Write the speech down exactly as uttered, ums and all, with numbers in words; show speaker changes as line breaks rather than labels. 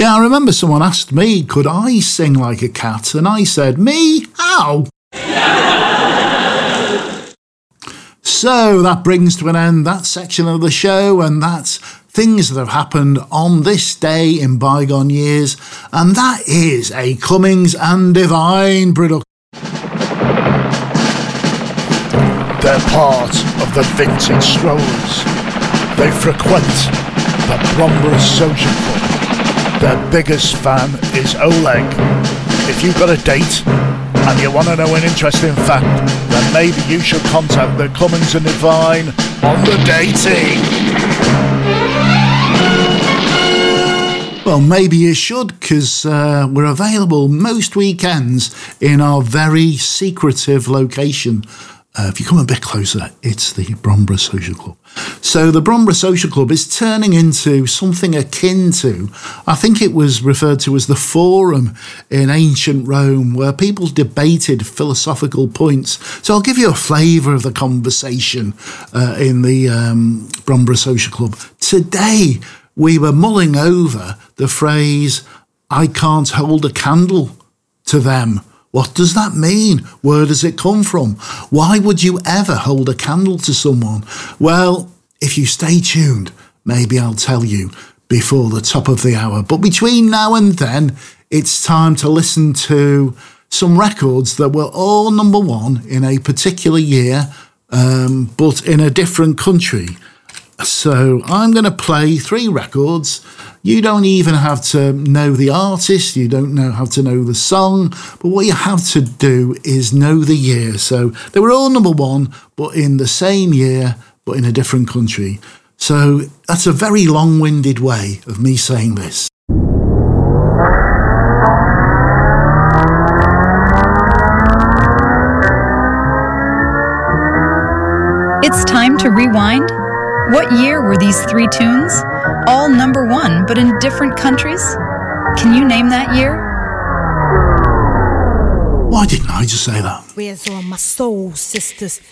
Yeah, I remember someone asked me, could I sing like a cat? And I said, me? How? So that brings to an end that section of the show, and that's things that have happened on this day in bygone years, and that is a Cummings and Devine production.
They're part of the Vintage Strollers. They frequent the Bromborough Social Club. Their biggest fan is Oleg. If you've got a date and you want to know an interesting fact, then maybe you should contact the Cummings and Devine on the dating.
Well, maybe you should, because uh, we're available most weekends in our very secretive location. Uh, if you come a bit closer, it's the Bromborough Social Club. So the Bromborough Social Club is turning into something akin to, I think it was referred to as the Forum in ancient Rome, where people debated philosophical points. So I'll give you a flavour of the conversation uh, in the um, Bromborough Social Club. Today, we were mulling over the phrase, I can't hold a candle to them. What does that mean? Where does it come from? Why would you ever hold a candle to someone? Well, if you stay tuned, maybe I'll tell you before the top of the hour. But between now and then, it's time to listen to some records that were all number one in a particular year, um, but in a different country. So I'm going to play three records. You don't even have to know the artist. You don't know have to know the song. But what you have to do is know the year. So they were all number one, but in the same year, but in a different country. So that's a very long-winded way of me saying this.
It's time to rewind. What year were these three tunes? All number one, but in different countries? Can you name that year?
Why didn't I just say that?
Where's all my soul sisters?